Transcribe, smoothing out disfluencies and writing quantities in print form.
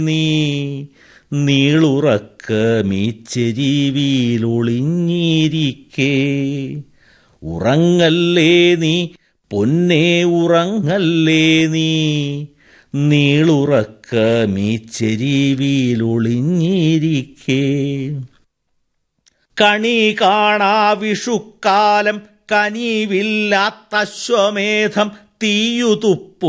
നീ നീളുറക്കമീച്ചെരിവിയിലൊളിഞ്ഞിരിക്കേ. ഉറങ്ങല്ലേ നീ പൊന്നേ ഉറങ്ങല്ലേ നീ, നീളുറക്കമീച്ചെരിവിയിലൊളിഞ്ഞിരിക്കേ. കണി കാണാ വിഷുക്കാലം കനിവില്ലാത്ത അശ്വമേധം തീയുതുപ്പു